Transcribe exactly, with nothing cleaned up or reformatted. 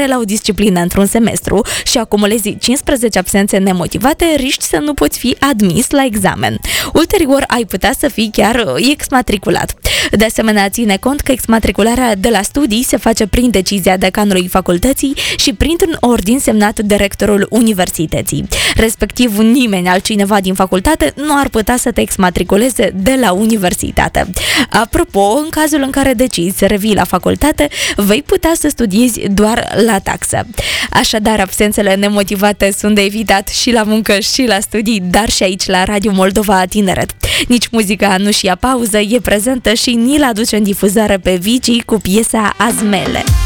renunțare la o disciplină într-un semestru și acumulezi cincisprezece absențe nemotivate, riști să nu poți fi admis la examen. Ulterior, ai putea să fii chiar exmatriculat. De asemenea, ține cont că exmatricularea de la studii se face prin decizia decanului facultății și printr-un ordin semnat de rectorul universității. Respectiv, nimeni altcineva din facultate nu ar putea să te exmatriculeze de la universitate. Apropo, în cazul în care decizi să revii la facultate, vei putea să studiezi doar la taxă. Așadar, absențele nemotivate sunt de evitat și la muncă și la studii, dar și aici la Radio Moldova Tineret. Nici muzica nu și ia pauză, e prezentă și ni-l aduce în difuzare pe Vici cu piesa Azmele.